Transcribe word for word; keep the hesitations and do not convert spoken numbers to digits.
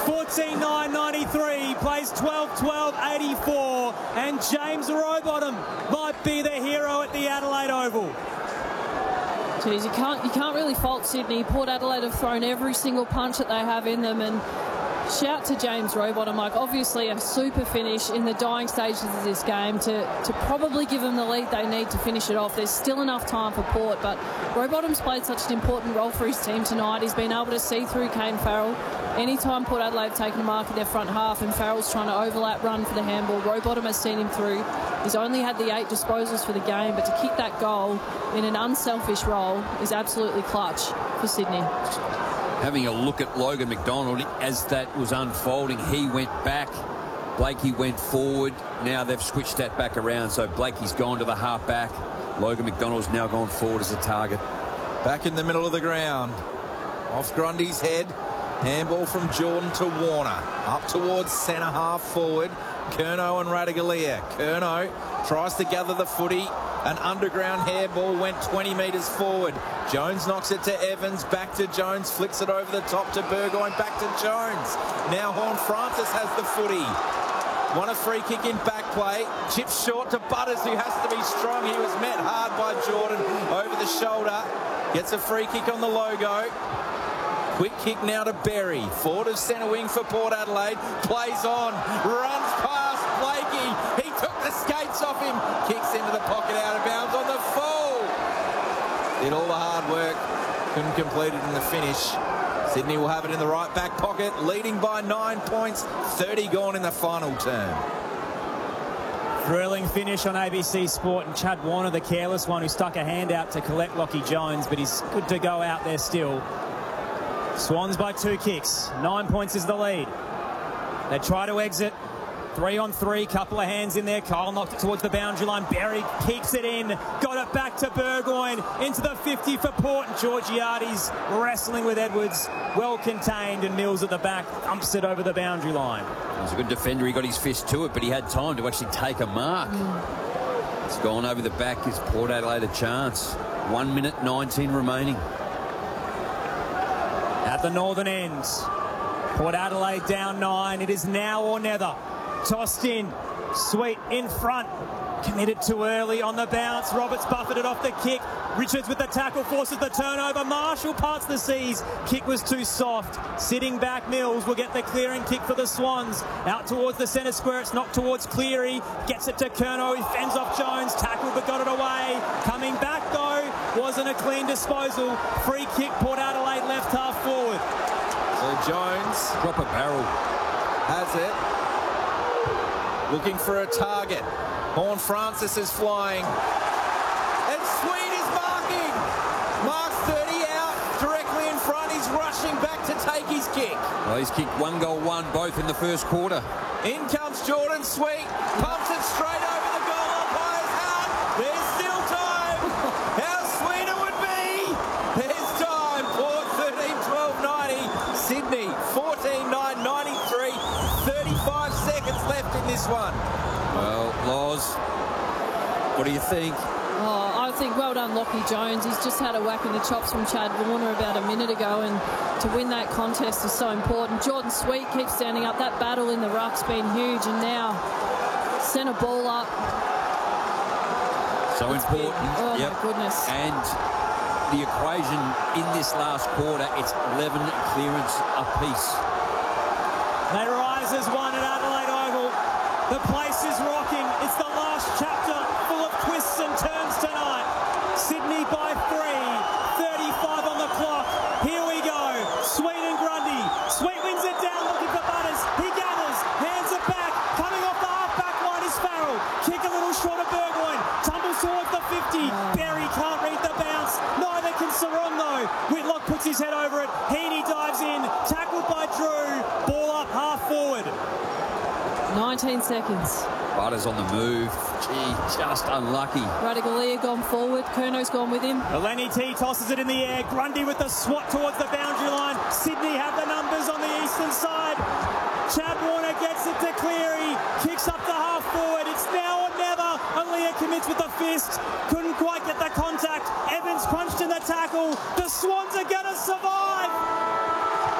fourteen nine ninety-three, plays twelve twelve eighty-four, and James Rowbottom might be the hero at the Adelaide Oval. Geez, you can't, you can't really fault Sydney. Port Adelaide have thrown every single punch that they have in them, and shout to James Rowbottom, like obviously a super finish in the dying stages of this game to, to probably give them the lead they need to finish it off. There's still enough time for Port, but Rowbottom's played such an important role for his team tonight. He's been able to see through Kane Farrell. Anytime Port Adelaide have taken a mark in their front half and Farrell's trying to overlap run for the handball, Rowbottom has seen him through. He's only had the eight disposals for the game, but to kick that goal in an unselfish role is absolutely clutch for Sydney. Having a look at Logan McDonald as that was unfolding, he went back, Blakey went forward. Now they've switched that back around, so Blakey's gone to the half back. Logan McDonald's now gone forward as a target. Back in the middle of the ground, off Grundy's head, handball from Jordan to Warner, up towards centre half forward, Curnow and Ratugolea. Curnow tries to gather the footy. An underground hairball went twenty metres forward. Jones knocks it to Evans, back to Jones, flicks it over the top to Burgoyne, back to Jones. Now Horne-Francis has the footy. Want a free kick in back play. Chips short to Butters, who has to be strong. He was met hard by Jordan over the shoulder. Gets a free kick on the logo. Quick kick now to Berry. Forward of centre wing for Port Adelaide. Plays on. Runs past Blakey. He took the skates off him. Kicks into the pocket out of bounds on the full. Did all the hard work. Couldn't complete it in the finish. Sydney will have it in the right back pocket. Leading by nine points. thirty gone in the final term. Thrilling finish on A B C Sport, and Chad Warner, the careless one, who stuck a hand out to collect Lockie Jones, but he's good to go out there still. Swans by two kicks. Nine points is the lead. They try to exit. Three on three. Couple of hands in there. Kyle knocked it towards the boundary line. Berry keeps it in. Got it back to Burgoyne. Into the fifty for Port. And Georgiades wrestling with Edwards. Well contained. And Mills at the back thumps it over the boundary line. He was a good defender. He got his fist to it, but he had time to actually take a mark. Mm. It's gone over the back. Gives Port Adelaide a chance. One minute nineteen remaining. At the northern end, Port Adelaide down nine. It is now or never. Tossed in. Sweet in front. Committed too early on the bounce. Roberts buffeted off the kick. Richards with the tackle forces the turnover. Marshall parts the seas. Kick was too soft. Sitting back, Mills will get the clearing kick for the Swans. Out towards the centre square. It's knocked towards Cleary. Gets it to Curnow. He fends off Jones. Tackled but got it away. Coming back though. Wasn't a clean disposal. Free kick. Port Adelaide left half forward. So Jones. Drop a barrel. Has it. Looking for a target. Horne-Francis is flying. And Sweet is marking. Marks thirty out, directly in front. He's rushing back to take his kick. Well, he's kicked one goal, one, both in the first quarter. In comes Jordan Sweet. Pumps it straight over the goal umpire's head. There's still time. How sweet it would be. There's time. Port thirteen twelve ninety. Sydney fourteen nine ninety-three. thirty-five seconds left in this one. Well, Loz, what do you think? Oh, I think well done, Lockie Jones. He's just had a whack in the chops from Chad Warner about a minute ago, and to win that contest is so important. Jordan Sweet keeps standing up. That battle in the ruck's been huge, and now centre ball up. So it's important. Big. Oh, yep. my goodness. And the equation in this last quarter, it's eleven clearance apiece. They rise as one at Adelaide Oval. The place is rocking. It's the last chapter full of twists and turns tonight. Sydney by three. thirty-five on the clock. Here we go. Sweet and Grundy. Sweet wins it down, looking for Butters. He gathers. Hands it back. Coming off the half-back line is Farrell. Kick a little short of Burgoyne. Tumbles towards the fifty. Berry can't read the bounce. Neither can Sarong though. Whitlock puts his head over it. Heaney dives in. Tackled by Drew. Ball up half forward. nineteen seconds. Butters on the move. Gee, just unlucky. Ratugolea gone forward. Curnow's gone with him. Lenny T tosses it in the air. Grundy with the swat towards the boundary line. Sydney have the numbers on the eastern side. Chad Warner gets it to Cleary. Kicks up the half forward. It's now or never. Aaliyah commits with the fist. Couldn't quite get the contact. Evans punched in the tackle. The Swans are going to survive.